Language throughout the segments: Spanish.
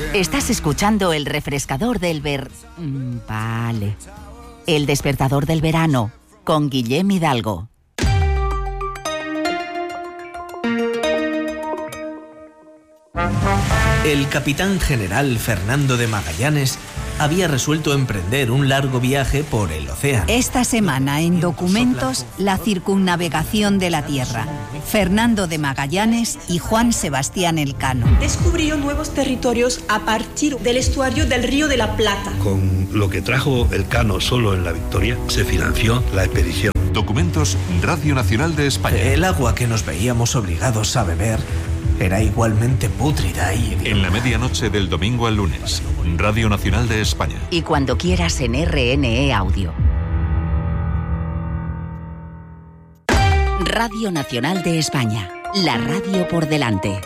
Estás escuchando el refrescador del Vale. El despertador del verano, con Guillem Hidalgo. El capitán general Fernando de Magallanes había resuelto emprender un largo viaje por el océano. Esta semana en Documentos, la circunnavegación de la Tierra. Fernando de Magallanes y Juan Sebastián Elcano. Descubrió nuevos territorios a partir del estuario del Río de la Plata. Con lo que trajo Elcano solo en la Victoria, se financió la expedición. Documentos, Radio Nacional de España. El agua que nos veíamos obligados a beber era igualmente pútrida y... En la medianoche del domingo al lunes, Radio Nacional de España. Y cuando quieras en RNE Audio. Radio Nacional de España. La radio por delante.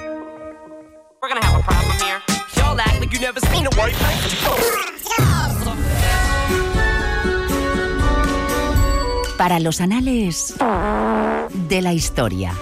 Para los anales de la historia.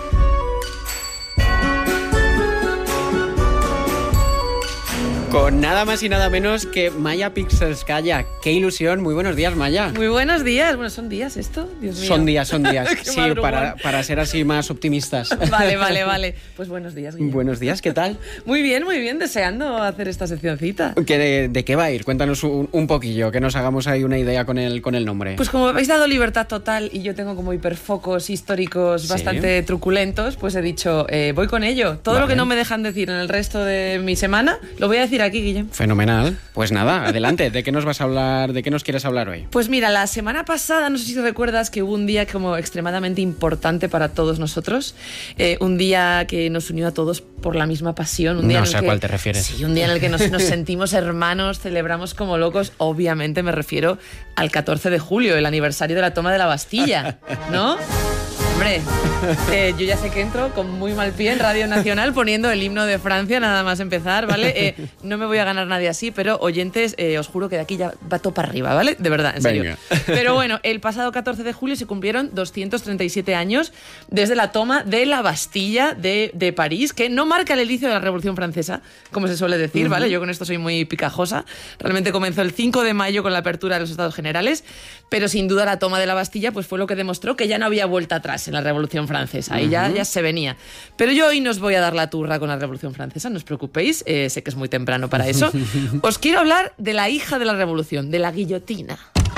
Con nada más y nada menos que Maya Pixelskaya. ¡Qué ilusión! Muy buenos días, Maya. Muy buenos días. Bueno, ¿son días esto? Dios mío. Son días. Sí, para ser así más optimistas. Vale. Pues buenos días, Guillermo. Buenos días, ¿qué tal? Muy bien. Deseando hacer esta seccioncita. ¿De qué va a ir? Cuéntanos un poquillo, que nos hagamos ahí una idea con el nombre. Pues como habéis dado libertad total y yo tengo como hiperfocos históricos bastante truculentos, pues he dicho, voy con ello. Todo lo que no me dejan decir en el resto de mi semana, lo voy a decir aquí, Guillem. Fenomenal. Pues nada, adelante. ¿De qué nos vas a hablar? ¿De qué nos quieres hablar hoy? Pues mira, la semana pasada, no sé si recuerdas que hubo un día como extremadamente importante para todos nosotros. Un día que nos unió a todos por la misma pasión. Un día no sé a cuál te refieres. Sí, un día en el que nos sentimos hermanos, celebramos como locos. Obviamente me refiero al 14 de julio, el aniversario de la toma de la Bastilla, ¿no? Hombre, yo ya sé que entro con muy mal pie en Radio Nacional poniendo el himno de Francia nada más empezar, ¿vale? No me voy a ganar nadie así, pero oyentes, os juro que de aquí ya va todo para arriba, ¿vale? De verdad, en serio. Venga. Pero bueno, el pasado 14 de julio se cumplieron 237 años desde la toma de la Bastilla de París, que no marca el inicio de la Revolución Francesa, como se suele decir, ¿vale? Yo con esto soy muy picajosa. Realmente comenzó el 5 de mayo con la apertura de los Estados Generales, pero sin duda la toma de la Bastilla pues fue lo que demostró que ya no había vuelta atrás en la Revolución Francesa, y ya se venía. Pero yo hoy no os voy a dar la turra con la Revolución Francesa, no os preocupéis, sé que es muy temprano para eso. Os quiero hablar de la hija de la Revolución, de la guillotina.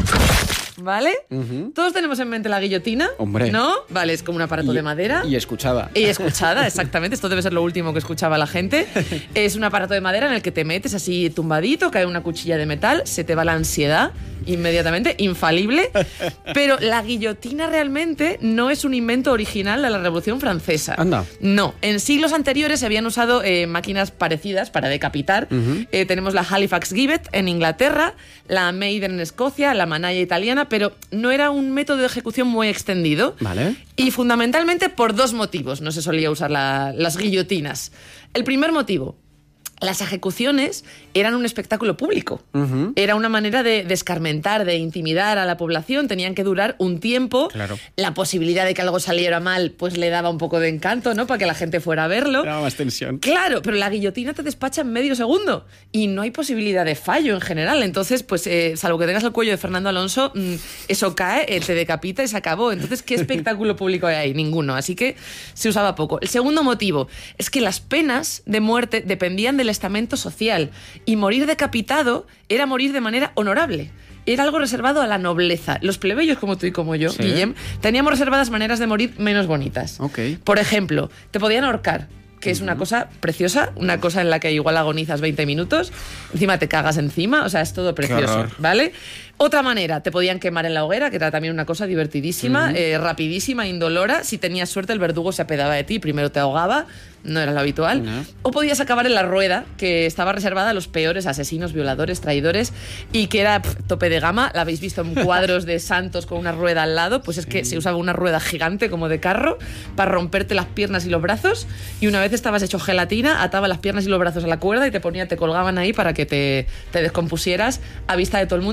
¿Vale? Todos tenemos en mente la guillotina. Hombre. ¿No? Vale, es como un aparato de madera. Y escuchada. Y escuchada, exactamente. Esto debe ser lo último que escuchaba la gente. Es un aparato de madera en el que te metes así tumbadito, cae una cuchilla de metal, se te va la ansiedad inmediatamente, infalible. Pero la guillotina realmente no es un invento original de la Revolución Francesa. Anda. No. En siglos anteriores se habían usado máquinas parecidas para decapitar. Tenemos la Halifax Gibbet en Inglaterra, la Maiden en Escocia, la manalla italiana, pero no era un método de ejecución muy extendido. Vale. Y fundamentalmente por dos motivos no se solía usar las guillotinas. El primer motivo: las ejecuciones eran un espectáculo público. Era una manera de escarmentar, de intimidar a la población. Tenían que durar un tiempo. Claro. La posibilidad de que algo saliera mal pues le daba un poco de encanto, ¿no? Para que la gente fuera a verlo. Daba más tensión. Claro, pero la guillotina te despacha en medio segundo y no hay posibilidad de fallo en general. Entonces, pues salvo que tengas el cuello de Fernando Alonso, eso cae, te decapita y se acabó. Entonces, ¿qué espectáculo público hay ahí? Ninguno. Así que se usaba poco. El segundo motivo es que las penas de muerte dependían del estamento social, y morir decapitado era morir de manera honorable. Era algo reservado a la nobleza. Los plebeyos como tú y como yo, ¿sí? Guillem, teníamos reservadas maneras de morir menos bonitas. Okay. Por ejemplo, te podían ahorcar, que es una cosa preciosa, una cosa en la que igual agonizas 20 minutos, encima te cagas encima, o sea, es todo precioso, ¿vale? Otra manera, te podían quemar en la hoguera, que era también una cosa divertidísima, rapidísima, indolora. Si tenías suerte, el verdugo se apedaba de ti, primero te ahogaba, no era lo habitual. No. O podías acabar en la rueda, que estaba reservada a los peores asesinos, violadores, traidores, y que era tope de gama. La habéis visto en cuadros de santos con una rueda al lado, pues es que se usaba una rueda gigante como de carro para romperte las piernas y los brazos, y una vez estabas hecho gelatina, ataba las piernas y los brazos a la cuerda y te colgaban ahí para que te descompusieras a vista de todo el mundo, que eso era ya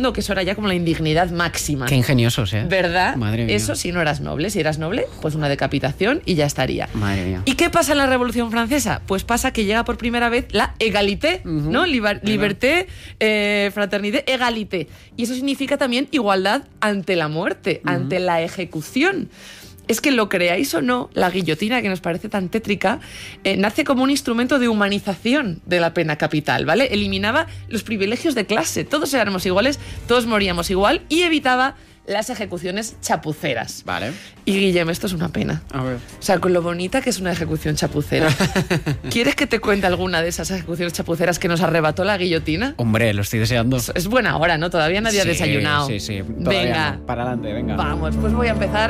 ya como la indignidad máxima. Qué ingeniosos, ¿eh? ¿Verdad? Madre mía. Eso si no eras noble. Si eras noble, pues una decapitación y ya estaría. Madre mía. ¿Y qué pasa en la Revolución Francesa? Pues pasa que llega por primera vez la égalité, ¿no? Liberté, fraternité, égalité. Y eso significa también igualdad ante la muerte, ante la ejecución. Es que lo creáis o no, la guillotina, que nos parece tan tétrica, nace como un instrumento de humanización de la pena capital, ¿vale? Eliminaba los privilegios de clase, todos éramos iguales, todos moríamos igual, y evitaba las ejecuciones chapuceras. Vale. Y Guillem, esto es una pena. A ver. O sea, con lo bonita que es una ejecución chapucera. ¿Quieres que te cuente alguna de esas ejecuciones chapuceras que nos arrebató la guillotina? Hombre, lo estoy deseando. Es buena hora, ¿no? Todavía nadie ha desayunado. Sí. Todavía Venga. no. Para adelante, venga. Vamos, pues voy a empezar